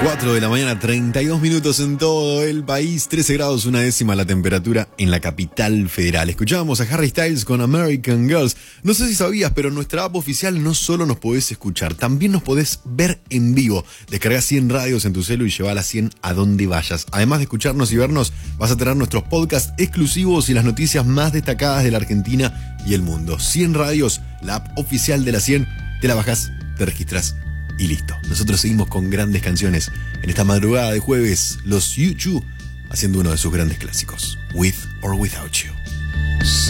4 de la mañana, 32 minutos en todo el país, 13 grados, una décima la temperatura en la capital federal. Escuchábamos a Harry Styles con American Girls. No sé si sabías, pero en nuestra app oficial no solo nos podés escuchar, también nos podés ver en vivo. Descarga 100 radios en tu celu y lleva las 100 a donde vayas. Además de escucharnos y vernos, vas a tener nuestros podcasts exclusivos y las noticias más destacadas de la Argentina y el mundo. 100 radios, la app oficial de la 100, te la bajás, te registras y listo. Nosotros seguimos con grandes canciones en esta madrugada de jueves. Los U2 haciendo uno de sus grandes clásicos, With or Without You.